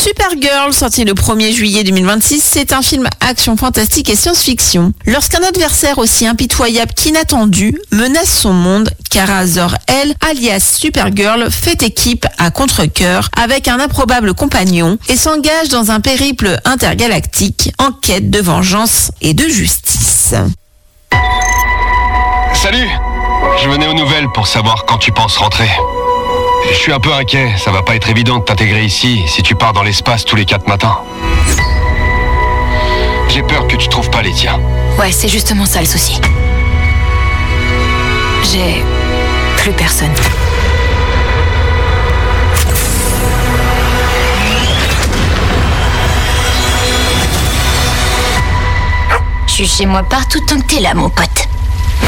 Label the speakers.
Speaker 1: Supergirl, sorti le 1er juillet 2026, c'est un film action fantastique et science-fiction. Lorsqu'un adversaire aussi impitoyable qu'inattendu menace son monde, Kara Zor-El, alias Supergirl, fait équipe à contre-cœur avec un improbable compagnon et s'engage dans un périple intergalactique en quête de vengeance et de justice.
Speaker 2: Salut! Je venais aux nouvelles pour savoir quand tu penses rentrer. Je suis un peu inquiet, ça va pas être évident de t'intégrer ici si tu pars dans l'espace tous les 4 matins. J'ai peur que tu trouves pas les tiens.
Speaker 3: Ouais, c'est justement ça le souci. J'ai plus personne.
Speaker 4: Je suis chez moi partout tant que t'es là, mon pote.